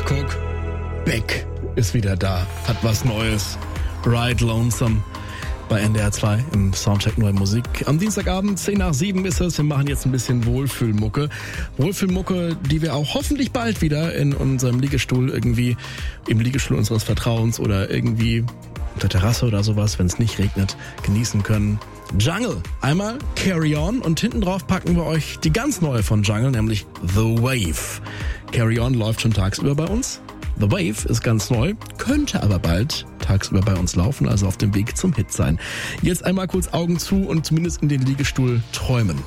Cook, Beck ist wieder da, hat was Neues. Ride Lonesome bei NDR 2 im Soundcheck Neue Musik. Am Dienstagabend 6:10 ist es. Wir machen jetzt ein bisschen Wohlfühlmucke. Wohlfühlmucke, die wir auch hoffentlich bald wieder in unserem Liegestuhl irgendwie, im Liegestuhl unseres Vertrauens oder irgendwie auf der Terrasse oder sowas, wenn es nicht regnet, genießen können. Jungle. Einmal Carry On und hinten drauf packen wir euch die ganz neue von Jungle, nämlich The Wave. Carry On läuft schon tagsüber bei uns. The Wave ist ganz neu, könnte aber bald tagsüber bei uns laufen, also auf dem Weg zum Hit sein. Jetzt einmal kurz Augen zu und zumindest in den Liegestuhl träumen.